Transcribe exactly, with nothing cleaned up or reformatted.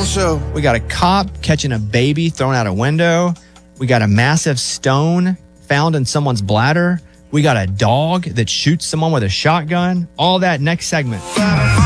show. We got a cop catching a baby thrown out a window. We got a massive stone found in someone's bladder. We got a dog that shoots someone with a shotgun. All that next segment.